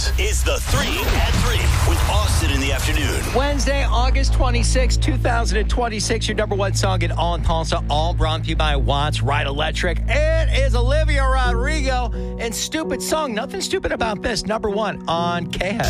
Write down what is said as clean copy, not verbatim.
This is the 3 at 3 with Austin in the afternoon. Wednesday, August 26, 2026. Your number one song in all in Tulsa, all brought to you by Watts Ride Electric. It is Olivia Rodrigo and Stupid Song. Nothing stupid about this. Number one on K-Head.